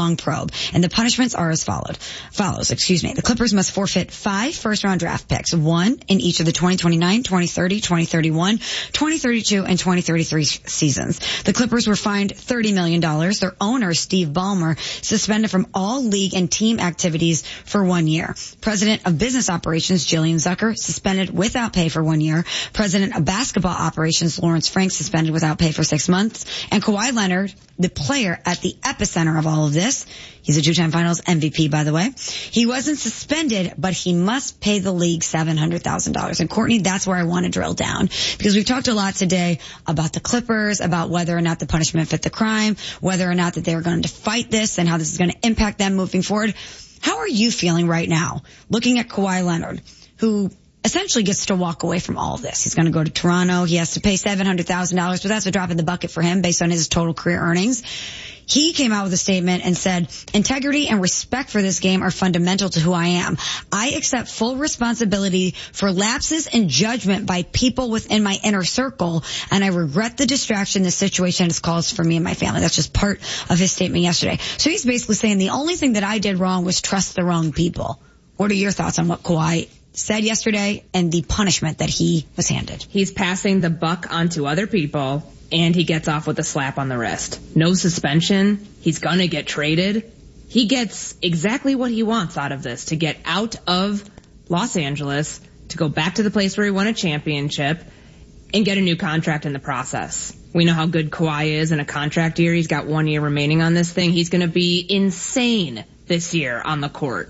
year-long probe, and the punishments are as follows. The Clippers must forfeit 5 first-round draft picks, 1 in each of the 2029, 2030, 2031, 2032, and 2033 seasons. The Clippers were fined $30 million. Their owner, Steve Ballmer, suspended from all league and team activities for 1 year. President of Business Operations, Jillian Zucker, suspended without pay for 1 year. President of Basketball Operations, Lawrence Frank, suspended without pay for 6 months. And Kawhi Leonard, the player at the epicenter of all of this, he's a 2-time finals MVP, by the way. He wasn't suspended, but he must pay the league $700,000. And Courtney, that's where I want to drill down, because we've talked a lot today about the Clippers, about whether or not the punishment fit the crime, whether or not that they're going to fight this, and how this is going to impact them moving forward. How are you feeling right now, looking at Kawhi Leonard, who essentially gets to walk away from all of this? He's going to go to Toronto. He has to pay $700,000, but that's a drop in the bucket for him based on his total career earnings. He came out with a statement and said, integrity and respect for this game are fundamental to who I am. I accept full responsibility for lapses in judgment by people within my inner circle, and I regret the distraction this situation has caused for me and my family. That's just part of his statement yesterday. So he's basically saying the only thing that I did wrong was trust the wrong people. What are your thoughts on what Kawhi said yesterday and the punishment that he was handed? He's passing the buck onto other people, and he gets off with a slap on the wrist. No suspension. He's gonna get traded. He gets exactly what he wants out of this, to get out of Los Angeles, to go back to the place where he won a championship, and get a new contract in the process. We know how good Kawhi is in a contract year. He's got 1 year remaining on this thing. He's gonna be insane this year on the court.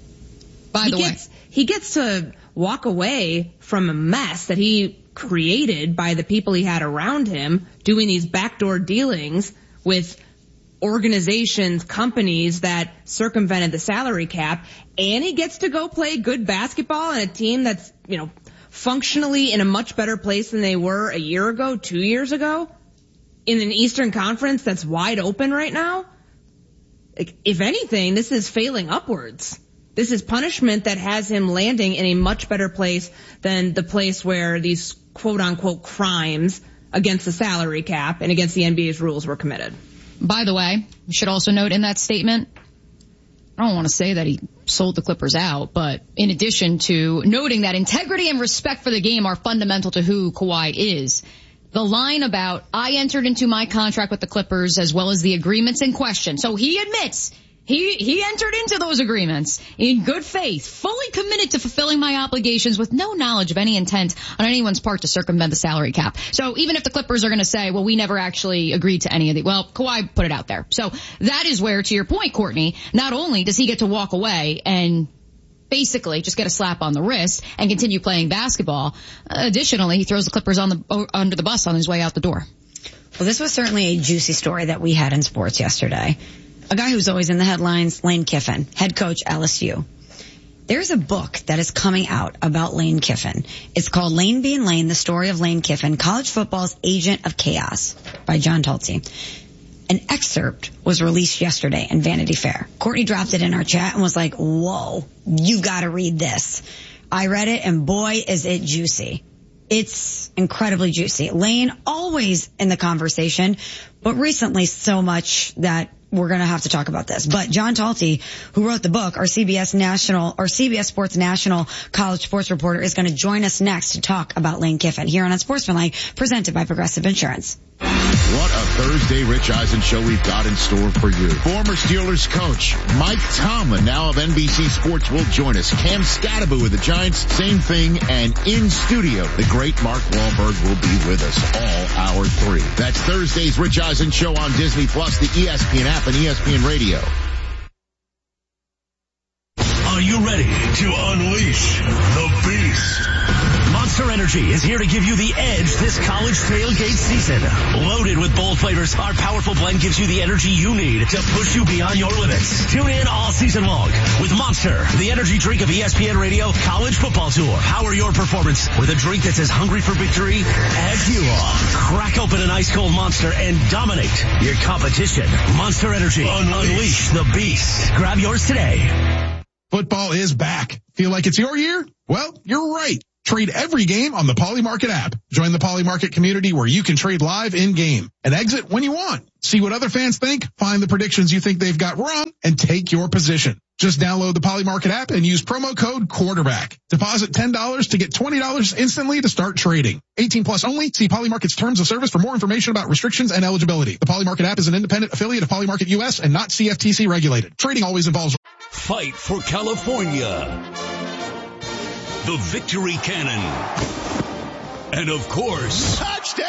By the way, he gets to walk away from a mess that he created by the people he had around him, doing these backdoor dealings with organizations, companies that circumvented the salary cap, and he gets to go play good basketball on a team that's, functionally in a much better place than they were a year ago, 2 years ago, in an Eastern Conference that's wide open right now. If anything, this is failing upwards. This is punishment that has him landing in a much better place than the place where these quote-unquote crimes against the salary cap and against the NBA's rules were committed. By the way, we should also note in that statement, I don't want to say that he sold the Clippers out, but in addition to noting that integrity and respect for the game are fundamental to who Kawhi is, the line about, I entered into my contract with the Clippers as well as the agreements in question. So he admits He entered into those agreements in good faith, fully committed to fulfilling my obligations with no knowledge of any intent on anyone's part to circumvent the salary cap. So even if the Clippers are going to say, well, we never actually agreed to any of the, well, Kawhi put it out there. So that is where, to your point, Courtney, not only does he get to walk away and basically just get a slap on the wrist and continue playing basketball, additionally, he throws the Clippers under the bus on his way out the door. Well, this was certainly a juicy story that we had in sports yesterday. A guy who's always in the headlines, Lane Kiffin, head coach LSU. There's a book that is coming out about Lane Kiffin. It's called Lane Being Lane, The Story of Lane Kiffin, College Football's Agent of Chaos by John Tulsi. An excerpt was released yesterday in Vanity Fair. Courtney dropped it in our chat and was like, whoa, you gotta read this. I read it and boy, is it juicy. It's incredibly juicy. Lane always in the conversation, but recently so much that we're going to have to talk about this. But John Tulsi, who wrote the book, our CBS Sports National college sports reporter, is going to join us next to talk about Lane Kiffin here on Unsportsmanlike, presented by Progressive Insurance. What a Thursday Rich Eisen show we've got in store for you. Former Steelers coach Mike Tomlin, now of NBC Sports, will join us. Cam Scatterby with the Giants, same thing. And in studio, the great Mark Wahlberg will be with us all hour 3. That's Thursday's Rich Eisen show on Disney Plus, the ESPN app, and ESPN Radio. Are you ready to unleash the beast? Monster Energy is here to give you the edge this college tailgate season. Loaded with bold flavors, our powerful blend gives you the energy you need to push you beyond your limits. Tune in all season long with Monster, the energy drink of ESPN Radio College Football Tour. Power your performance with a drink that's as hungry for victory as you are. Crack open an ice cold Monster and dominate your competition. Monster Energy. Unleash the beast. Grab yours today. Football is back. Feel like it's your year? Well, you're right. Trade every game on the Polymarket app. Join the Polymarket community where you can trade live in-game and exit when you want. See what other fans think, find the predictions you think they've got wrong, and take your position. Just download the Polymarket app and use promo code quarterback. Deposit $10 to get $20 instantly to start trading. 18 plus only. See Polymarket's terms of service for more information about restrictions and eligibility. The Polymarket app is an independent affiliate of Polymarket US and not CFTC regulated. Trading always involves... Fight for California. The Victory Cannon. And of course... Touchdown,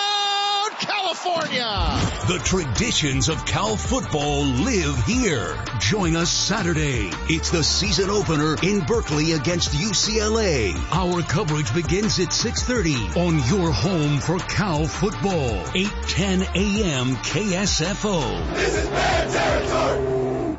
California! The traditions of Cal football live here. Join us Saturday. It's the season opener in Berkeley against UCLA. Our coverage begins at 6:30 on your home for Cal football. 8:10 a.m. KSFO. This is bad territory.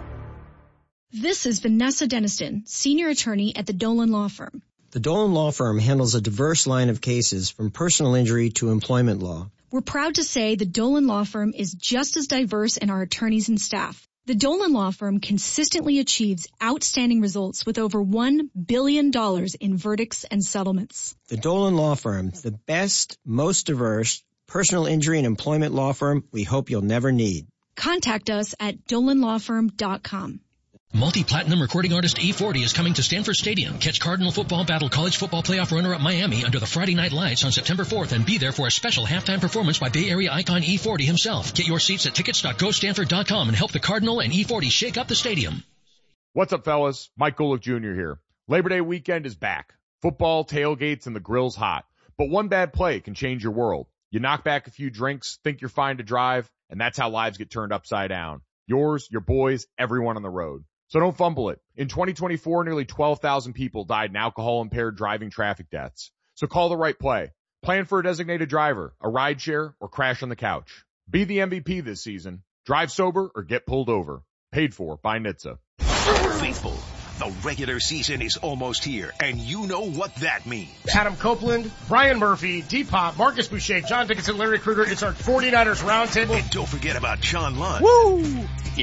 This is Vanessa Deniston, senior attorney at the Dolan Law Firm. The Dolan Law Firm handles a diverse line of cases from personal injury to employment law. We're proud to say the Dolan Law Firm is just as diverse in our attorneys and staff. The Dolan Law Firm consistently achieves outstanding results with over $1 billion in verdicts and settlements. The Dolan Law Firm, the best, most diverse personal injury and employment law firm we hope you'll never need. Contact us at dolanlawfirm.com. Multi-platinum recording artist E40 is coming to Stanford Stadium. Catch Cardinal football battle college football playoff runner-up Miami under the Friday Night Lights on September 4th and be there for a special halftime performance by Bay Area icon E40 himself. Get your seats at tickets.gostanford.com and help the Cardinal and E40 shake up the stadium. What's up, fellas? Mike Golick Jr. here. Labor Day weekend is back. Football, tailgates, and the grill's hot. But one bad play can change your world. You knock back a few drinks, think you're fine to drive, and that's how lives get turned upside down. Yours, your boys, everyone on the road. So don't fumble it. In 2024, nearly 12,000 people died in alcohol-impaired driving traffic deaths. So call the right play. Plan for a designated driver, a rideshare, or crash on the couch. Be the MVP this season. Drive sober or get pulled over. Paid for by NHTSA. Faithful. The regular season is almost here, and you know what that means. Adam Copeland, Brian Murphy, D-Pop, Marcus Boucher, John Dickinson, Larry Krueger. It's our 49ers Roundtable. And don't forget about John Lund. Woo!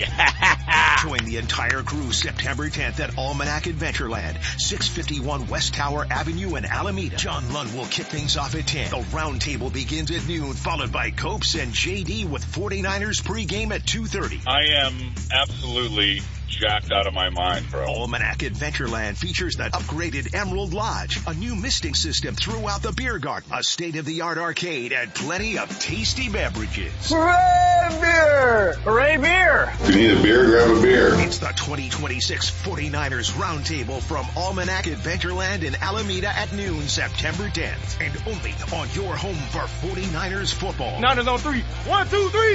Yeah! Join the entire crew September 10th at Almanac Adventureland, 651 West Tower Avenue in Alameda. John Lund will kick things off at 10. The Roundtable begins at noon, followed by Copes and JD with 49ers pregame at 2:30. I am absolutely jacked out of my mind, bro. Almanac Adventureland features the upgraded Emerald Lodge, a new misting system throughout the beer garden, a state-of-the-art arcade, and plenty of tasty beverages. Hooray beer! Hooray beer! If you need a beer, grab a beer. It's the 2026 49ers Roundtable from Almanac Adventureland in Alameda at noon, September 10th. And only on your home for 49ers football. Niners on three. 1, 2, 3. We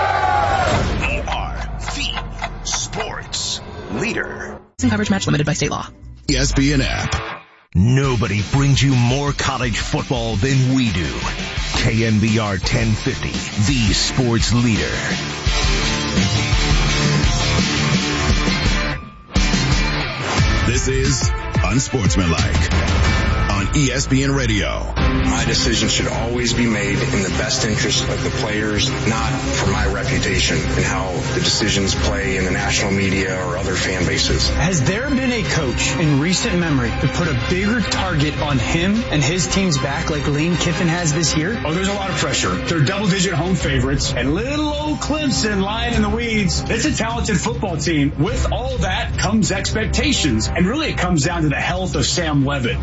are the sports leader. Coverage match limited by state law. ESPN app. Nobody brings you more college football than we do. KNBR 1050, the sports leader. This is Unsportsmanlike on ESPN Radio. My decision should always be made in the best interest of the players, not for my reputation and how the decisions play in the national media or other fan bases. Has there been a coach in recent memory to put a bigger target on him and his team's back like Lane Kiffin has this year? Oh, there's a lot of pressure. They're double-digit home favorites, and little old Clemson lying in the weeds. It's a talented football team. With all that comes expectations, and really it comes down to the health of Sam Leavitt.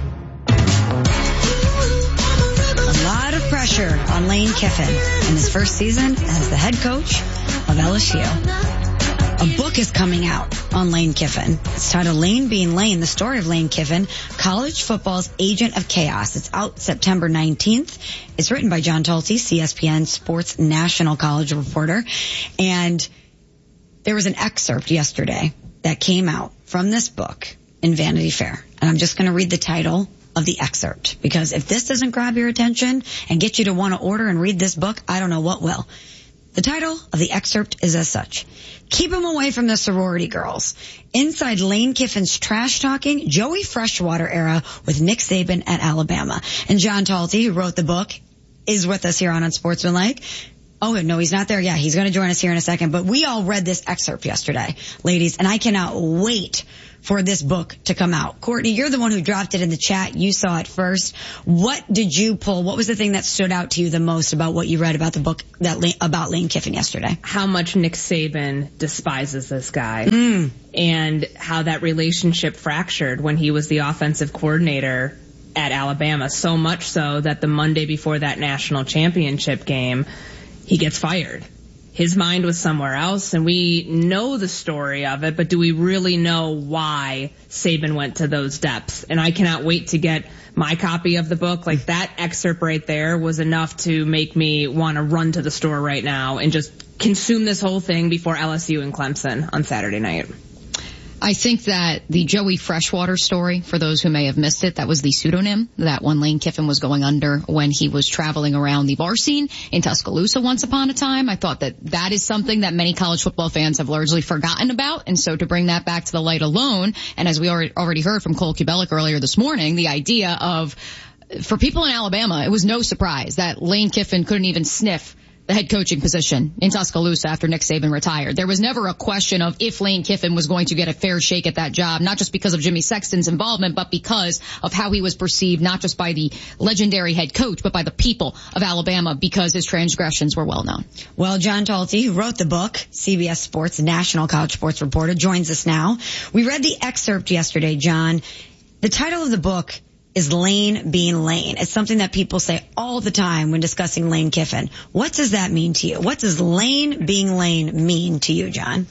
A lot of pressure on Lane Kiffin in his first season as the head coach of LSU. A book is coming out on Lane Kiffin. It's titled Lane Being Lane, the story of Lane Kiffin, college football's agent of chaos. It's out September 19th. It's written by John Talty, CSPN Sports National College reporter. And there was an excerpt yesterday that came out from this book in Vanity Fair. And I'm just going to read the title of the excerpt, because if this doesn't grab your attention and get you to want to order and read this book, I don't know what will. The title of the excerpt is as such: Keep him away from the sorority girls. Inside Lane Kiffin's trash-talking Joey Freshwater era with Nick Saban at Alabama. And John Talty, who wrote the book, is with us here on Unsportsmanlike. Oh, no, he's not there. Yeah, he's going to join us here in a second. But we all read this excerpt yesterday, ladies, and I cannot wait for this book to come out. Courtney, you're the one who dropped it in the chat. You saw it first. What did you pull? What was the thing that stood out to you the most about what you read about the book about Lane Kiffin yesterday? How much Nick Saban despises this guy. And how that relationship fractured when he was the offensive coordinator at Alabama. So much so that the Monday before that national championship game, he gets fired. His mind was somewhere else, and we know the story of it, but do we really know why Saban went to those depths? And I cannot wait to get my copy of the book. Like, that excerpt right there was enough to make me want to run to the store right now and just consume this whole thing before LSU and Clemson on Saturday night. I think that the Joey Freshwater story, for those who may have missed it, that was the pseudonym that when Lane Kiffin was going under when he was traveling around the bar scene in Tuscaloosa once upon a time. I thought that that is something that many college football fans have largely forgotten about. And so to bring that back to the light alone, and as we already heard from Cole Kubelic earlier this morning, the idea of, for people in Alabama, it was no surprise that Lane Kiffin couldn't even sniff the head coaching position in Tuscaloosa after Nick Saban retired. There was never a question of if Lane Kiffin was going to get a fair shake at that job, not just because of Jimmy Sexton's involvement, but because of how he was perceived, not just by the legendary head coach, but by the people of Alabama, because his transgressions were well known. Well, John Talty, who wrote the book, CBS Sports National College Sports Reporter, joins us now. We read the excerpt yesterday, John. The title of the book is Lane Being Lane. It's something that people say all the time when discussing Lane Kiffin. What does that mean to you? What does Lane Being Lane mean to you, John?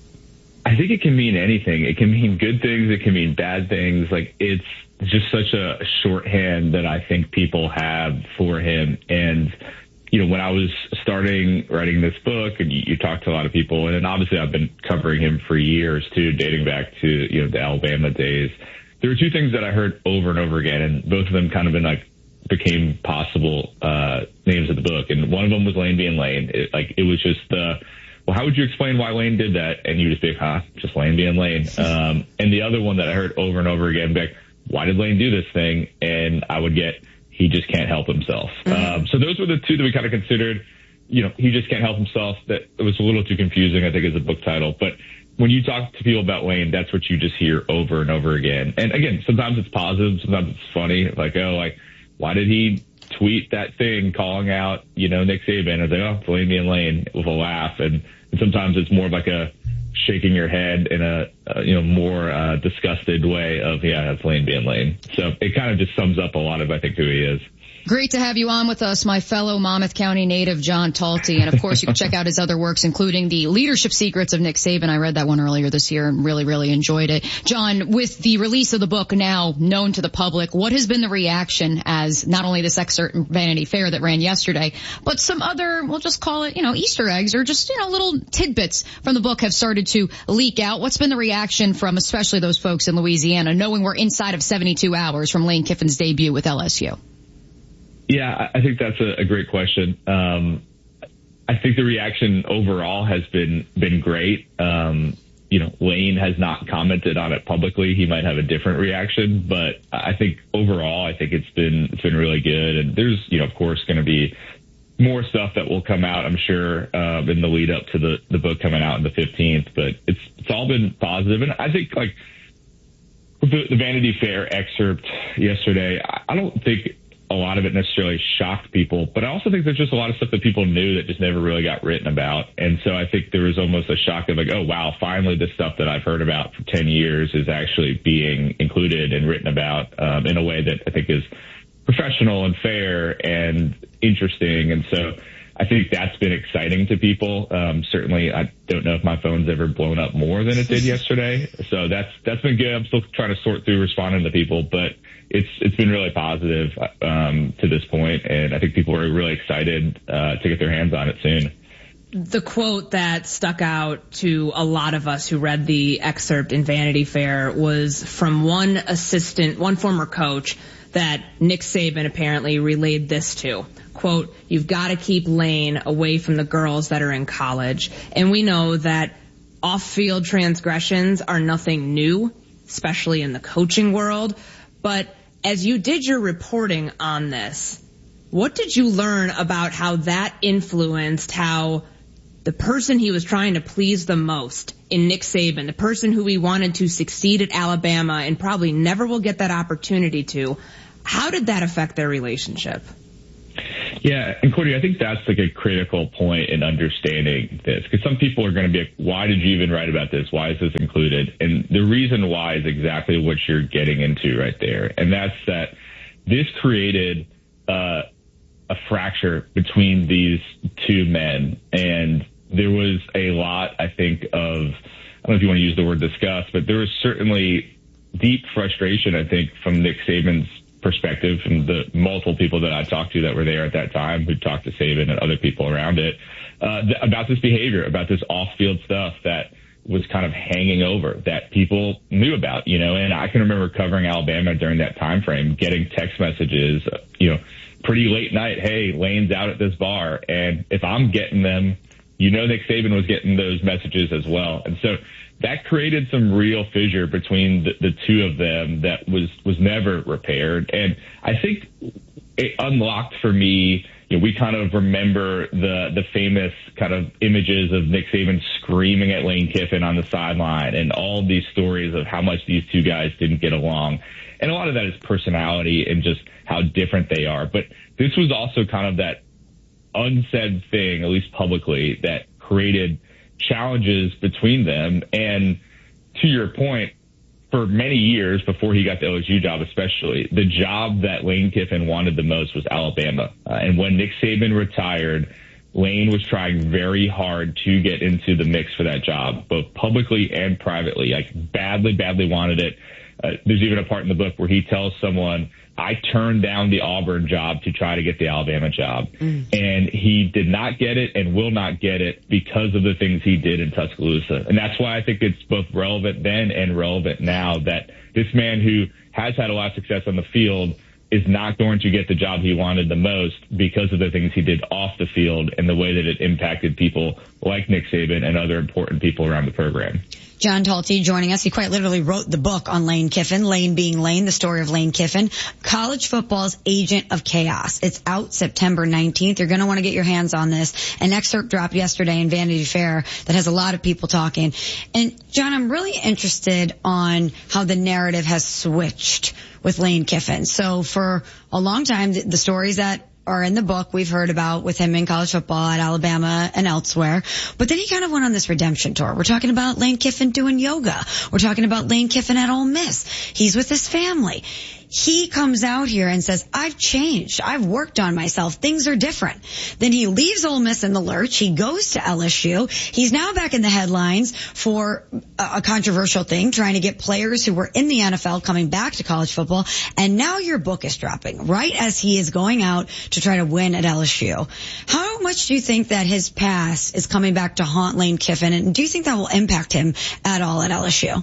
I think it can mean anything. It can mean good things. It can mean bad things. Like, it's just such a shorthand that I think people have for him. And, you know, when I was starting writing this book, and you talk to a lot of people, and obviously I've been covering him for years too, dating back to, you know, the Alabama days. There were two things that I heard over and over again, and both of them kind of became possible names of the book. And one of them was Lane Being Lane. It was just well, how would you explain why Lane did that? And you just be just Lane being Lane. And the other one that I heard over and over again, why did Lane do this thing? And I would get, he just can't help himself. So those were the two that we kind of considered. You know, he just can't help himself. That it was a little too confusing, I think, as a book title. But when you talk to people about Lane, that's what you just hear over and over again. And again, sometimes it's positive, sometimes it's funny. Why did he tweet that thing calling out, you know, Nick Saban? I was like, Lane Being Lane, with a laugh. And sometimes it's more of like a shaking your head in a more disgusted way of, that's Lane Being Lane. So it kind of just sums up a lot of, I think, who he is. Great to have you on with us, my fellow Monmouth County native, John Talty. And of course, you can check out his other works, including The Leadership Secrets of Nick Saban. I read that one earlier this year and really, really enjoyed it. John, with the release of the book now known to the public, what has been the reaction as not only this excerpt in Vanity Fair that ran yesterday, but some other, we'll just call it, Easter eggs or just, little tidbits from the book have started to leak out? What's been the reaction from especially those folks in Louisiana, knowing we're inside of 72 hours from Lane Kiffin's debut with LSU? Yeah, I think that's a great question. I think the reaction overall has been great. Lane has not commented on it publicly. He might have a different reaction, but I think overall, it's been really good. And there's, of course, going to be more stuff that will come out, I'm sure, in the lead up to the book coming out on the 15th. But it's all been positive. And I think, with the Vanity Fair excerpt yesterday, I don't think a lot of it necessarily shocked people, but I also think there's just a lot of stuff that people knew that just never really got written about. And so I think there was almost a shock of oh, wow, finally this stuff that I've heard about for 10 years is actually being included and written about in a way that I think is professional and fair and interesting. And so I think that's been exciting to people. Certainly, I don't know if my phone's ever blown up more than it did yesterday. So that's been good. I'm still trying to sort through responding to people, but it's been really positive to this point, and I think people are really excited to get their hands on it soon. The quote that stuck out to a lot of us who read the excerpt in Vanity Fair was from one former coach that Nick Saban apparently relayed this to. Quote, "You've got to keep Lane away from the girls that are in college." And we know that off-field transgressions are nothing new, especially in the coaching world. But as you did your reporting on this, What did you learn about how that influenced how the person he was trying to please the most in Nick Saban, the person who he wanted to succeed at Alabama and probably never will get that opportunity to, how did that affect their relationship? Yeah, and Courtney, I think that's like a critical point in understanding this, because some people are going to be like, why did you even write about this? Why is this included? And the reason why is exactly what you're getting into right there. And that's that this created a fracture between these two men. And there was a lot, I think, of, I don't know if you want to use the word disgust, but there was certainly deep frustration, I think, from Nick Saban's perspective, from the multiple people that I talked to that were there at that time who talked to Saban and other people around it, about this behavior, about this off-field stuff that was kind of hanging over that people knew about, and I can remember covering Alabama during that time frame, getting text messages, pretty late night, hey, Lane's out at this bar. And if I'm getting them, Nick Saban was getting those messages as well. And so that created some real fissure between the two of them that was never repaired. And I think it unlocked for me, we kind of remember the famous kind of images of Nick Saban screaming at Lane Kiffin on the sideline and all these stories of how much these two guys didn't get along. And a lot of that is personality and just how different they are. But this was also kind of that unsaid thing, at least publicly, that created challenges between them. And to your point, for many years before he got the LSU job, especially, the job that Lane Kiffin wanted the most was Alabama. And when Nick Saban retired, Lane was trying very hard to get into the mix for that job, both publicly and privately. Like, badly wanted it. There's even a part in the book where he tells someone, I turned down the Auburn job to try to get the Alabama job. And he did not get it and will not get it because of the things he did in Tuscaloosa. And that's why I think it's both relevant then and relevant now that this man who has had a lot of success on the field is not going to get the job he wanted the most because of the things he did off the field and the way that it impacted people like Nick Saban and other important people around the program. John Talty joining us. He quite literally wrote the book on Lane Kiffin, Lane being Lane, the story of Lane Kiffin, college football's agent of chaos. It's out September 19th. You're going to want to get your hands on this. An excerpt dropped yesterday in Vanity Fair that has a lot of people talking. And John, I'm really interested on how the narrative has switched with Lane Kiffin. So for a long time, the stories that are in the book we've heard about with him in college football at Alabama and elsewhere. But then he kind of went on this redemption tour. We're talking about Lane Kiffin doing yoga. We're talking about Lane Kiffin at Ole Miss. He's with his family. He comes out here and says, I've changed. I've worked on myself. Things are different. Then he leaves Ole Miss in the lurch. He goes to LSU. He's now back in the headlines for a controversial thing, trying to get players who were in the NFL coming back to college football. And now your book is dropping right as he is going out to try to win at LSU. How much do you think that his past is coming back to haunt Lane Kiffin? And do you think that will impact him at all at LSU?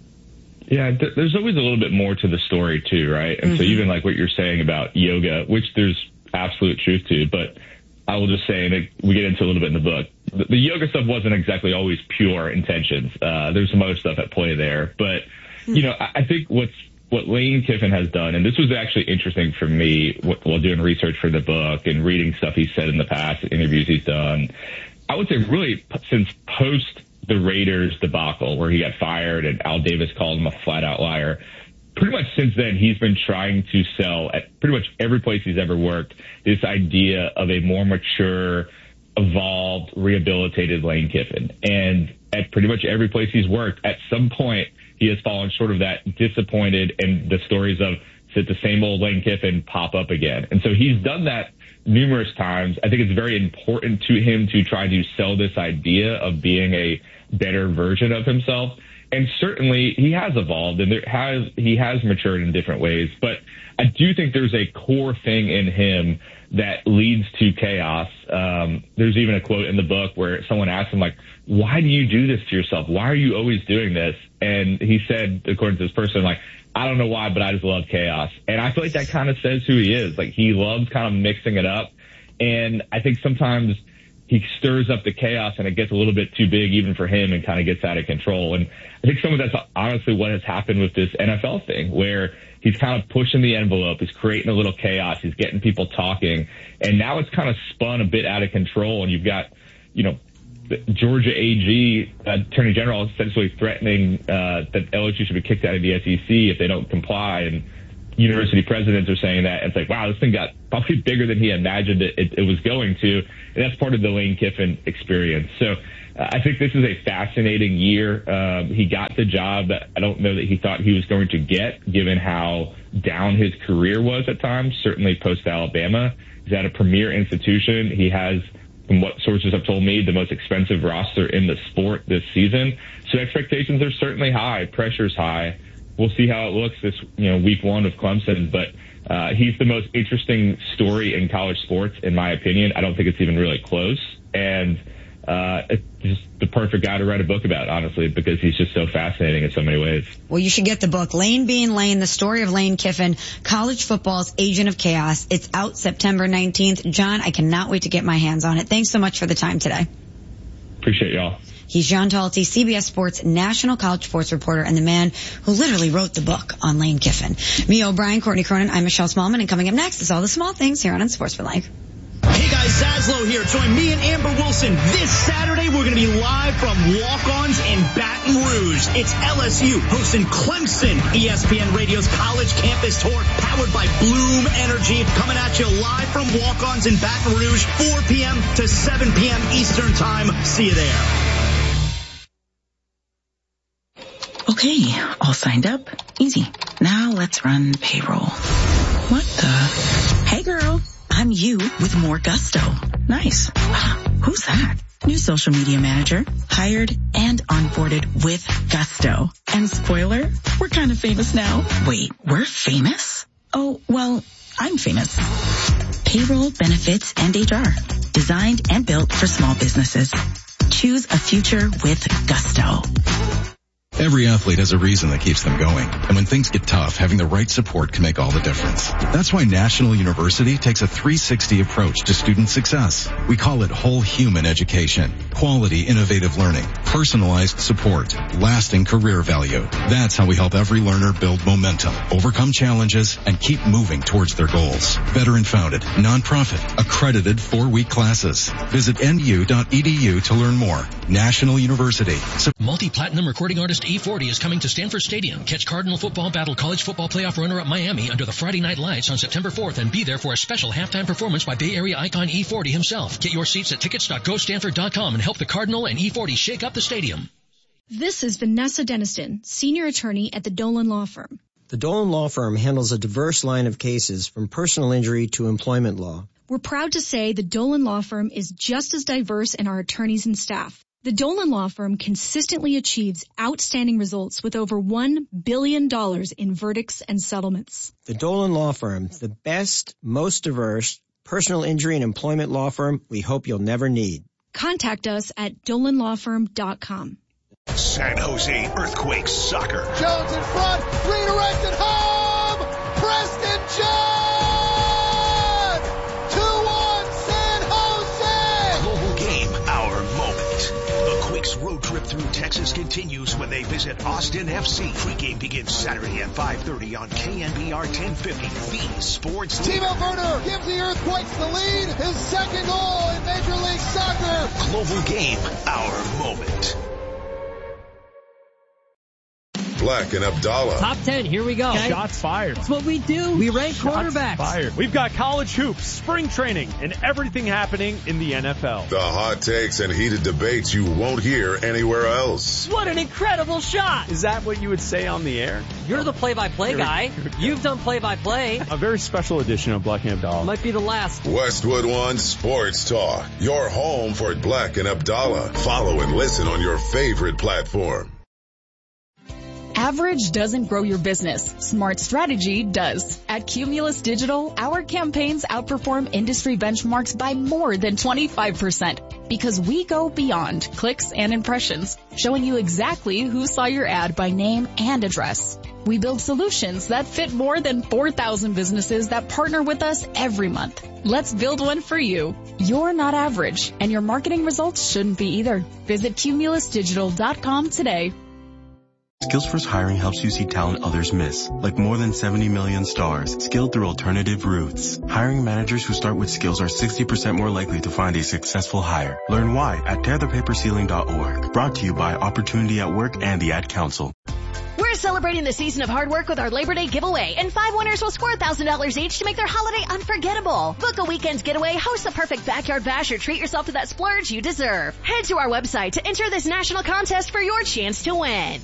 Yeah, there's always a little bit more to the story too, right? And so even like what you're saying about yoga, which there's absolute truth to, but I will just say, and we get into a little bit in the book, the yoga stuff wasn't exactly always pure intentions. There's some other stuff at play there. But, I think what Lane Kiffin has done, and this was actually interesting for me while doing research for the book and reading stuff he's said in the past, interviews he's done, I would say really since post the Raiders debacle where he got fired and Al Davis called him a flat out liar. Pretty much since then, he's been trying to sell at pretty much every place he's ever worked this idea of a more mature, evolved, rehabilitated Lane Kiffin. And at pretty much every place he's worked, at some point, he has fallen short of that, disappointed, and the stories of the same old Lane Kiffin pop up again. And so he's done that numerous times. I think it's very important to him to try to sell this idea of being a better version of himself. And certainly he has evolved and he has matured in different ways. But I do think there's a core thing in him that leads to chaos. There's even a quote in the book where someone asked him, like, why do you do this to yourself? Why are you always doing this? And he said, according to this person, like, I don't know why, but I just love chaos. And I feel like that kind of says who he is. Like, he loves kind of mixing it up. And I think sometimes he stirs up the chaos and it gets a little bit too big even for him and kind of gets out of control. And I think some of that's honestly what has happened with this NFL thing, where he's kind of pushing the envelope. He's creating a little chaos. He's getting people talking. And now it's kind of spun a bit out of control. And you've got, the Georgia AG, Attorney General, essentially threatening that LSU should be kicked out of the SEC if they don't comply. And university presidents are saying that. And it's like, wow, this thing got probably bigger than he imagined it was going to. And that's part of the Lane Kiffin experience. So I think this is a fascinating year. He got the job that I don't know that he thought he was going to get, given how down his career was at times, certainly post-Alabama. He's at a premier institution. He has, from what sources have told me, the most expensive roster in the sport this season. So expectations are certainly high. Pressure's high. We'll see how it looks this, week one of Clemson. But he's the most interesting story in college sports, in my opinion. I don't think it's even really close. And it's just the perfect guy to write a book about, honestly, because he's just so fascinating in so many ways. Well, you should get the book, Lane Being Lane, the story of Lane Kiffin, college football's agent of chaos. It's out September 19th. John, I cannot wait to get my hands on it. Thanks so much for the time today. Appreciate y'all. He's John Talty, CBS Sports national college sports reporter and the man who literally wrote the book on Lane Kiffin. Me, O'Brien, Courtney Cronin, I'm Michelle Smallman, and coming up next is all the small things here on Sports for Life. Hey guys, Zaslow here. Join me and Amber Wilson this Saturday. We're going to be live from Walk-Ons in Baton Rouge. It's LSU hosting Clemson. ESPN Radio's College Campus Tour, powered by Bloom Energy, coming at you live from Walk-Ons in Baton Rouge, 4 p.m. to 7 p.m. Eastern Time. See you there. Okay, all signed up. Easy. Now let's run payroll. What the? Hey girl, I'm you with more gusto. Nice. Who's that? New social media manager. Hired and onboarded with gusto. And spoiler, we're kind of famous now. Wait, we're famous? Oh, well, I'm famous. Payroll, benefits, and HR. Designed and built for small businesses. Choose a future with gusto. Every athlete has a reason that keeps them going. And when things get tough, having the right support can make all the difference. That's why National University takes a 360 approach to student success. We call it whole human education. Quality, innovative learning, personalized support, lasting career value. That's how we help every learner build momentum, overcome challenges, and keep moving towards their goals. Veteran-founded, nonprofit, accredited 4-week classes. Visit nu.edu to learn more. National University. Multi-platinum recording artist E40 is coming to Stanford Stadium. Catch Cardinal football battle college football playoff runner-up Miami under the Friday night lights on September 4th and be there for a special halftime performance by Bay Area icon E40 himself. Get your seats at tickets.gostanford.com and help the Cardinal and E40 shake up the stadium. This is Vanessa Deniston, senior attorney at the Dolan Law Firm. The Dolan Law Firm handles a diverse line of cases from personal injury to employment law. We're proud to say the Dolan Law Firm is just as diverse in our attorneys and staff. The Dolan Law Firm consistently achieves outstanding results with over $1 billion in verdicts and settlements. The Dolan Law Firm, the best, most diverse personal injury and employment law firm we hope you'll never need. Contact us at dolanlawfirm.com. San Jose Earthquakes soccer. Jones in front, redirected home, Preston Jones! 2-1 San Jose! Global game, our moment. The Quakes road trip through Texas continues when they visit Austin FC. Pre-game begins Saturday at 5:30 on KNBR 1050, the sports leader. Timo Werner gives the Earthquakes the lead, his second goal in Major League Soccer. Global game, our moment. Black and Abdallah. Top 10, here we go. Okay. Shots fired. That's what we do. We rank quarterbacks. Fired. We've got college hoops, spring training, and everything happening in the NFL. The hot takes and heated debates you won't hear anywhere else. What an incredible shot. Is that what you would say on the air? You're the play-by-play guy. You've done play-by-play. A very special edition of Black and Abdallah. Might be the last. Westwood One Sports Talk. Your home for Black and Abdallah. Follow and listen on your favorite platform. Average doesn't grow your business. Smart strategy does. At Cumulus Digital, our campaigns outperform industry benchmarks by more than 25% because we go beyond clicks and impressions, showing you exactly who saw your ad by name and address. We build solutions that fit more than 4,000 businesses that partner with us every month. Let's build one for you. You're not average, and your marketing results shouldn't be either. Visit cumulusdigital.com today. Skillsforce Hiring helps you see talent others miss, like more than 70 million stars, skilled through alternative routes. Hiring managers who start with skills are 60% more likely to find a successful hire. Learn why at tearthepaperceiling.org. Brought to you by Opportunity at Work and the Ad Council. We're celebrating the season of hard work with our Labor Day giveaway, and 5 winners will score $1,000 each to make their holiday unforgettable. Book a weekend's getaway, host the perfect backyard bash, or treat yourself to that splurge you deserve. Head to our website to enter this national contest for your chance to win.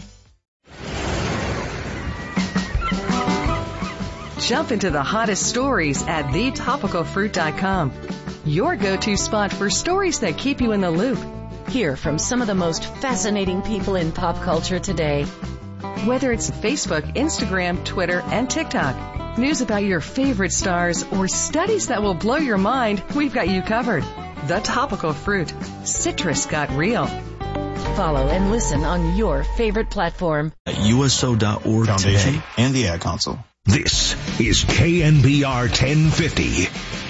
Jump into the hottest stories at thetopicalfruit.com. Your go-to spot for stories that keep you in the loop. Hear from some of the most fascinating people in pop culture today. Whether it's Facebook, Instagram, Twitter, and TikTok, news about your favorite stars, or studies that will blow your mind, we've got you covered. The Topical Fruit. Citrus got real. Follow and listen on your favorite platform. At USO.org Foundation today and the Ad Council. This is KNBR 1050.